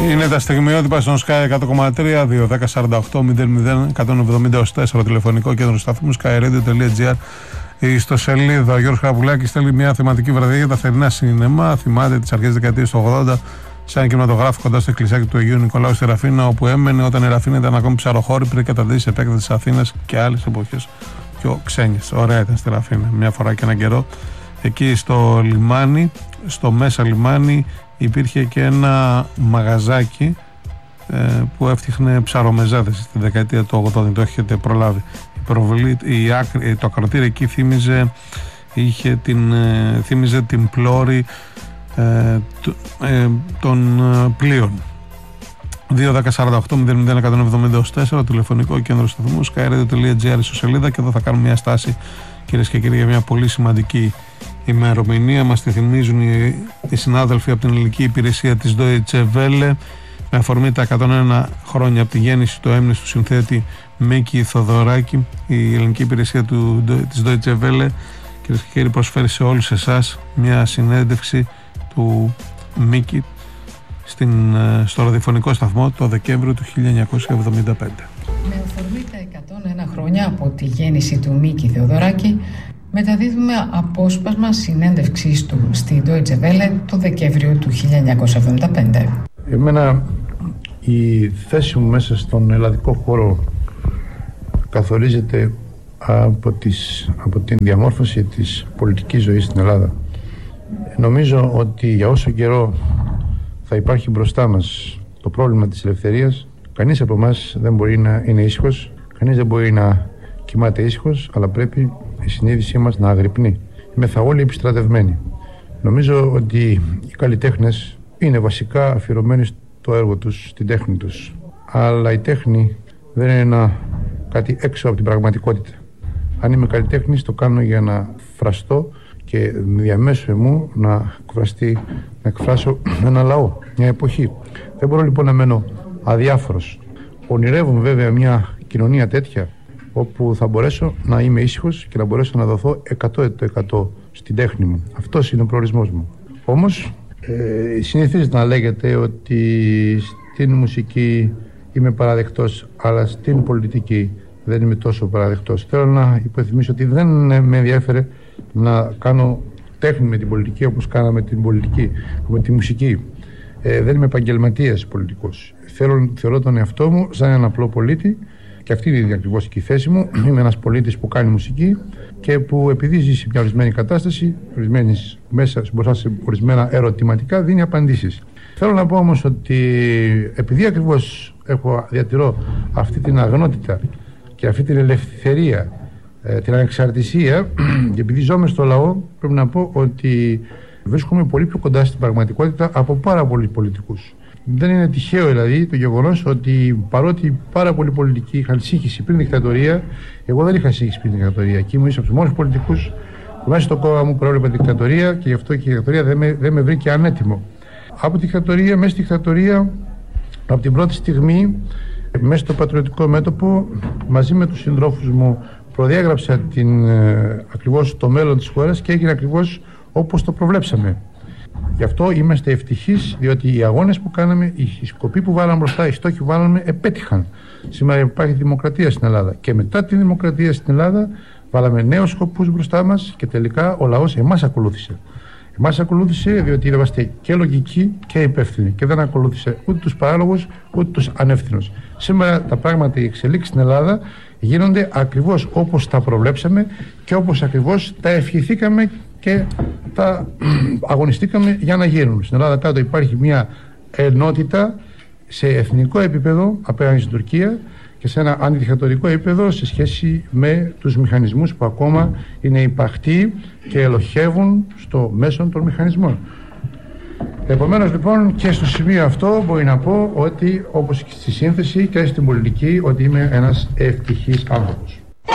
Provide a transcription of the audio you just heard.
Είναι τα στιγμιότυπα στον Sky 100,3, 2-10-48-00-170-4 τηλεφωνικό κέντρο σταθμού skyradio.gr. Στο σελίδα ο Γιώργος Χαραπουλάκης στέλνει μια θεματική βραδιά για τα θερινά σινεμά. Θυμάται τις αρχές της δεκαετίας του 80 σε ένα κινηματογράφο κοντά στο εκκλησάκι του Αγίου Νικολάου στη Ραφίνα, όπου έμενε όταν η Ραφίνα ήταν ακόμη ψαροχώρη πριν καταδύσει επέκταση της Αθήνας και άλλες εποχές πιο ξένιες. Ωραία ήταν στη Ραφίνα μια φορά και έναν καιρό. Εκεί στο λιμάνι, στο μέσα λιμάνι, υπήρχε και ένα μαγαζάκι που έφτιαχνε ψαρομεζάδες στη δεκαετία του 80. Δεν το έχετε προλάβει. Το ακροτήριο εκεί θύμιζε την πλώρη των πλοίων. 2-10-48-00-170-4 τηλεφωνικό κέντρο σταθμού skyradio.gr στο σελίδα. Και εδώ θα κάνουμε μια στάση, κυρίες και κύριοι, για μια πολύ σημαντική ημερομηνία. Μας τη θυμίζουν οι συνάδελφοι από την ελληνική υπηρεσία της Deutsche Welle με αφορμή τα 101 χρόνια από τη γέννηση του έμνης του συνθέτη Μίκη Θοδωράκη. Η ελληνική υπηρεσία της Deutsche Welle, κυρίες και κύριοι, προσφέρει σε όλους εσάς μια συνέντευξη του Μίκη στο ραδιοφωνικό σταθμό το Δεκέμβριο του 1975. Με αφορμή τα 101 χρόνια από τη γέννηση του Μίκη Θεοδωράκη, μεταδίδουμε απόσπασμα συνέντευξής του στη Deutsche Welle το Δεκέμβριο του 1975. Εμένα η θέση μου μέσα στον ελλαδικό χώρο καθορίζεται από την διαμόρφωση της πολιτικής ζωής στην Ελλάδα. Νομίζω ότι για όσο καιρό θα υπάρχει μπροστά μας το πρόβλημα της ελευθερίας, κανείς από εμάς δεν μπορεί να είναι ήσυχος, κανείς δεν μπορεί να κοιμάται ήσυχος, αλλά πρέπει η συνείδησή μας να αγρυπνεί. Είμεθα όλοι επιστρατευμένοι. Νομίζω ότι οι καλλιτέχνες είναι βασικά αφιερωμένοι στο έργο τους, στην τέχνη τους. Αλλά η τέχνη δεν είναι κάτι έξω από την πραγματικότητα. Αν είμαι καλλιτέχνης, το κάνω για να φραστώ και διαμέσου μου να εκφράσω ένα λαό, μια εποχή. Δεν μπορώ λοιπόν να μένω αδιάφορος. Ονειρεύομαι βέβαια μια κοινωνία τέτοια, όπου θα μπορέσω να είμαι ήσυχος και να μπορέσω να δοθώ 100% στην τέχνη μου. Αυτός είναι ο προορισμός μου. Όμως συνηθίζεται να λέγεται ότι στην μουσική είμαι παραδεκτός, αλλά στην πολιτική δεν είμαι τόσο παραδεκτός. Θέλω να υποθυμίσω ότι δεν με ενδιέφερε να κάνω τέχνη με την πολιτική όπως κάναμε την πολιτική, με τη μουσική. Δεν είμαι επαγγελματίας πολιτικός. Θεωρώ τον εαυτό μου σαν έναν απλό πολίτη, και αυτή είναι ακριβώς και η θέση μου. Είμαι ένας πολίτης που κάνει μουσική και που, επειδή ζει σε μια ορισμένη κατάσταση, μέσα μπροστά σε ορισμένα ερωτηματικά, δίνει απαντήσεις. Θέλω να πω όμως ότι επειδή ακριβώς διατηρώ αυτή την αγνότητα και αυτή την ελευθερία, την ανεξαρτησία, και επειδή ζω μες στο λαό, πρέπει να πω ότι βρίσκομαι πολύ πιο κοντά στην πραγματικότητα από πάρα πολλούς πολιτικούς. Δεν είναι τυχαίο δηλαδή το γεγονός ότι παρότι πάρα πολλοί πολιτικοί είχαν σύγχυση πριν τη δικτατορία, εγώ δεν είχα σύγχυση πριν τη δικτατορία. Και ήμουν από τους μόνους πολιτικούς που μέσα στο κόμμα μου προέβλεπε τη δικτατορία, και γι' αυτό και η δικτατορία δεν με βρήκε ανέτοιμο. Από τη δικτατορία, μέσα στη δικτατορία, από την πρώτη στιγμή, μέσα στο πατριωτικό μέτωπο, μαζί με τους συντρόφους μου, προδιάγραψα ακριβώς το μέλλον της χώρας και έγινε ακριβώς όπως το προβλέψαμε. Γι' αυτό είμαστε ευτυχείς, διότι οι αγώνες που κάναμε, οι σκοποί που βάλαμε μπροστά, οι στόχοι που βάλαμε, επέτυχαν. Σήμερα υπάρχει δημοκρατία στην Ελλάδα. Και μετά τη δημοκρατία στην Ελλάδα, βάλαμε νέους σκοπούς μπροστά μας και τελικά ο λαός εμάς ακολούθησε. Εμάς ακολούθησε διότι είμαστε και λογικοί και υπεύθυνοι. Και δεν ακολούθησε ούτε τους παράλογους ούτε τους ανεύθυνους. Σήμερα τα πράγματα, οι εξελίξεις στην Ελλάδα γίνονται ακριβώς όπως τα προβλέψαμε και όπως ακριβώς τα ευχηθήκαμε και τα αγωνιστήκαμε για να γίνουν. Στην Ελλάδα κάτω υπάρχει μια ενότητα σε εθνικό επίπεδο απέναντι στην Τουρκία και σε ένα αντιδικτατορικό επίπεδο σε σχέση με τους μηχανισμούς που ακόμα είναι υπαχτοί και ελοχεύουν στο μέσον των μηχανισμών. Επομένως λοιπόν και στο σημείο αυτό μπορεί να πω ότι όπως και στη σύνθεση και στην πολιτική ότι είμαι ένας ευτυχής άνθρωπος.